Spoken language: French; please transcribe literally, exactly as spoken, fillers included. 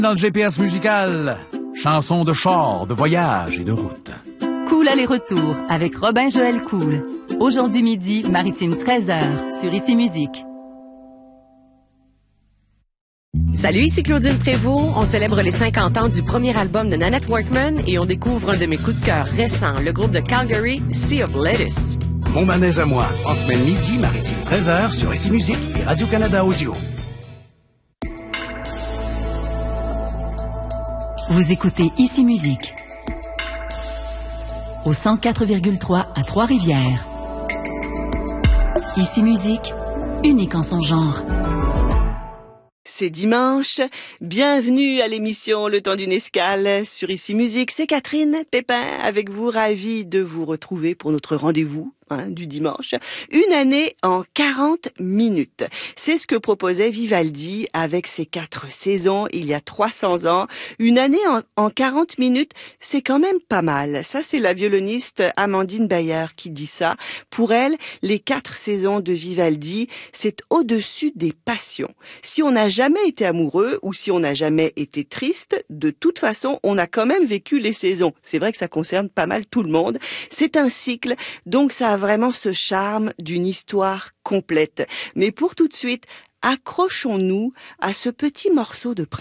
Dans le G P S musical, chansons de char, de voyage et de route. Cool aller-retour avec Robin Joël Cool. Aujourd'hui midi, Maritime treize heures sur Ici Musique. Salut, ici Claudine Prévost. On célèbre les cinquante ans du premier album de Nanette Workman et on découvre un de mes coups de cœur récents, le groupe de Calgary, Sea of Lettuce. Mon manège à moi, en semaine midi, Maritime treize heures sur Ici Musique et Radio-Canada Audio. Vous écoutez Ici Musique au cent quatre virgule trois à Trois-Rivières. Ici Musique, unique en son genre. C'est dimanche. Bienvenue à l'émission Le Temps d'une escale sur Ici Musique. C'est Catherine Pépin avec vous, ravie de vous retrouver pour notre rendez-vous hein, du dimanche. Une année en quarante minutes. C'est ce que proposait Vivaldi avec ses quatre saisons il y a trois cents ans. Une année en, en quarante minutes, c'est quand même pas mal. Ça, c'est la violoniste Amandine Bayer qui dit ça. Pour elle, les quatre saisons de Vivaldi, c'est au-dessus des passions. Si on n'a jamais été amoureux ou si on n'a jamais été triste, de toute façon, on a quand même vécu les saisons. C'est vrai que ça concerne pas mal tout le monde. C'est un cycle, donc ça a vraiment ce charme d'une histoire complète. Mais pour tout de suite, accrochons-nous à ce petit morceau de